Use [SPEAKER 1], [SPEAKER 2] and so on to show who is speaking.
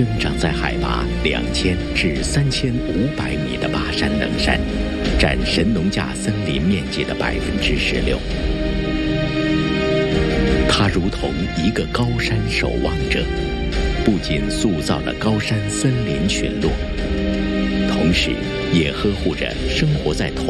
[SPEAKER 1] 生长在海拔2000至3500米的巴山冷山，占神农架森林面积的16%。它如同一个高山守望者，不仅塑造了高山森林群落，同时也呵护着生活在同